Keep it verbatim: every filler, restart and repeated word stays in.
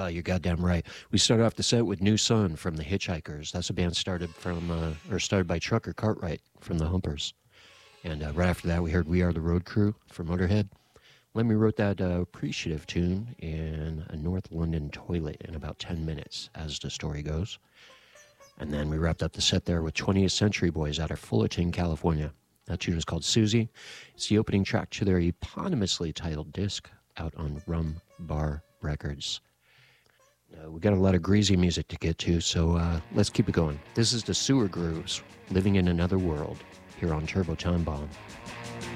Uh, you're goddamn right. We started off the set with New Sun from the Hitchhikers. That's a band started from, uh, or started by Trucker Cartwright from the Humpers. And uh, right after that, we heard We Are the Road Crew from Motorhead. Lemmy wrote that uh, appreciative tune in a North London toilet in about ten minutes, as the story goes. And then we wrapped up the set there with twentieth Century Boys out of Fullerton, California. That tune is called Susie. It's the opening track to their eponymously titled disc out on Rum Bar Records. Uh, we got a lot of greasy music to get to, so uh, let's keep it going. This is the Sewer Grooves, Living in Another World, here on Turbo Time Bomb.